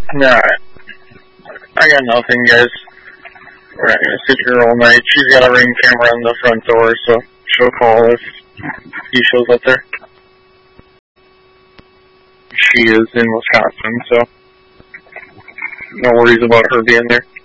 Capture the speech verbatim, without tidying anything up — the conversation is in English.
Nah, I got nothing, guys. We're not gonna sit here all night. She's got a ring camera on the front door, so she'll call if he shows up there. She is in Wisconsin, so no worries about her being there.